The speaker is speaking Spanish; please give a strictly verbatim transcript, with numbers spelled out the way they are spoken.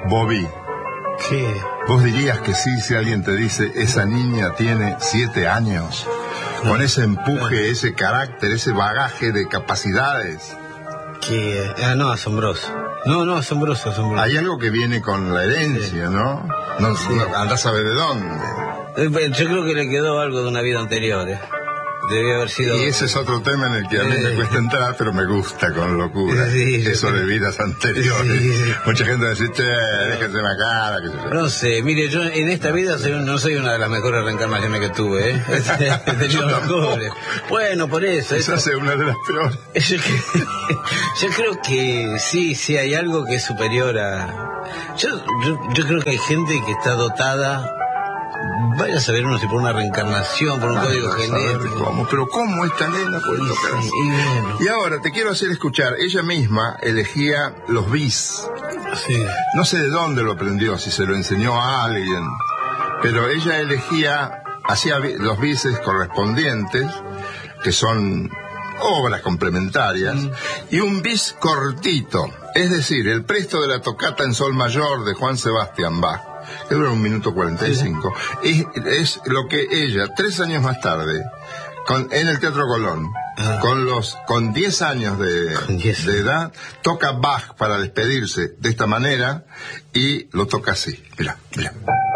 Bobby, ¿Qué? ¿vos dirías que sí si alguien te dice esa niña tiene siete años? No. Con ese empuje, No. ese carácter, ese bagaje de capacidades. ¿Qué? Ah, no, asombroso. No, no, asombroso, asombroso. Hay algo que viene con la herencia, Sí. ¿no? No, Sí. no andás a saber de dónde. Eh, Yo creo que le quedó algo de una vida anterior, ¿eh? Debía haber sido... Y ese es otro tema en el que a mí me Eh. cuesta entrar, pero me gusta con locura. Sí, Eso sí. de vidas anteriores. Sí. Mucha gente dice, che, déjense la cara, qué sé yo. No sé, mire, yo en esta vida soy, no soy una de las mejores reencarnaciones que tuve, ¿eh? He tenido Yo tampoco. mejores. Bueno, por eso. eso- Quizás es una de las peores. Yo, cre- yo creo que sí, sí hay algo que es superior a... Yo, yo, yo creo que hay gente que está dotada, vaya a saber uno si por una reencarnación, por un Ay, código vas a ver genético. cómo, pero ¿cómo esta nena puede tocar así? Y bueno, Y ahora te quiero hacer escuchar, ella misma elegía los bis. sí. No sé de dónde lo aprendió, si se lo enseñó a alguien, pero ella elegía, hacía bi- los bises correspondientes, que son obras complementarias, Mm. y un bis cortito, es decir, el presto de la tocata en sol mayor de Juan Sebastián Bach, que dura un minuto cuarenta y cinco, es, es lo que ella, tres años más tarde, con, en el Teatro Colón, Ah. con los con diez años de, Con diez de edad, toca Bach para despedirse de esta manera, y lo toca así, mira, mira.